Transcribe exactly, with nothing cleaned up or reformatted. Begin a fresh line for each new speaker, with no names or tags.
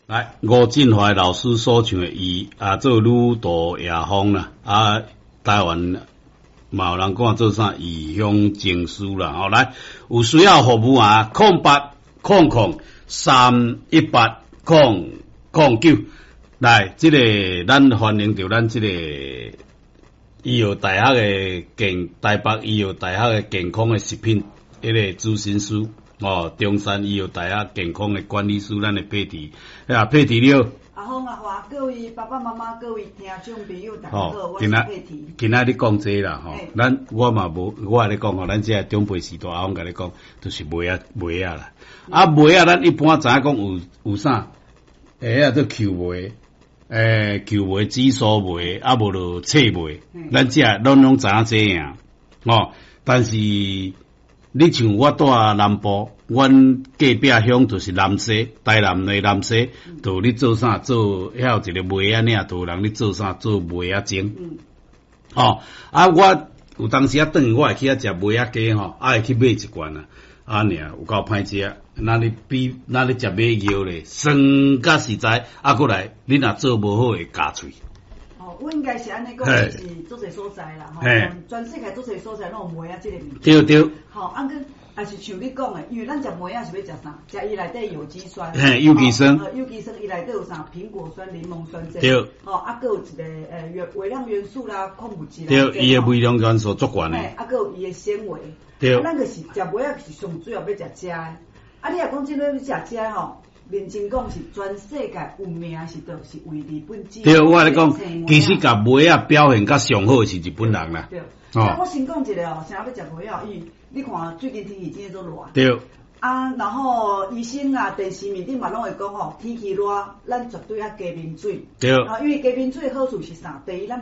来，吴振华老师所唱的伊啊，做女渡夜风啦，啊，台湾嘛有人讲做啥异乡情书啦，吼、哦，来有需要服务啊，空八空空三一八空空九，来，这个咱欢迎到咱这个医药大学的健台北医药大学的健康的食品迄个咨询师。哦，中山医药大学健康的管理师，咱的佩蒂，啊，佩蒂了。
阿峰阿华，各位爸爸妈妈、各位听众朋友，大家好，
哦、
我是佩蒂。
今仔你讲这啦，吼、哦，咱我嘛无，我咧讲吼，咱这长辈时代阿峰甲你讲，就是梅啊梅啊啦，嗯、啊梅啊，咱一般知影讲有有啥，诶啊做球梅，诶球梅、紫苏梅，啊无就脆梅，咱这拢拢知影这样，哦，但是。你像我住南部，阮隔壁乡就是南西，台南的南西，就你做啥做，遐有一个梅仔领，就有人你做啥做梅仔精。嗯。哦，啊，我有当时啊，等于我会去遐食梅仔鸡吼，啊会去买一罐啊，啊尔有够歹食，那你比那你食马药咧，酸甲实在，啊过来，你若做无好会咬喙。
我应该是安尼讲，就是做侪所在啦，吼，全世界做侪所在拢有梅啊，即个物。
对对。
吼，啊个也是像你讲诶，因为咱食梅啊是要食啥？食伊内底有机酸。
嘿，有机酸。
呃，有机酸伊内底有啥？苹果酸、柠檬酸这。
对。
吼，啊个有一个诶微微量元素啦、矿物质啦。
对，伊诶微量元素足悬诶。
啊个有伊诶纤维。
对。
啊，咱就是食梅啊是上主要要食食诶。啊，你若讲即个要食食吼。认真讲是全世界有名是倒是为日本制。
对，我来讲，其实甲梅啊表现甲上好是日本人啦。
对，哦，我先讲一个哦，啥要食梅啊？伊，你看最近天气真係都熱。
对。
啊，然后醫生啊、電視面頂嘛攏會講吼，天氣熱，咱絕對要加啉水。
對。
啊，因為加啉水好處是啥？第一，咱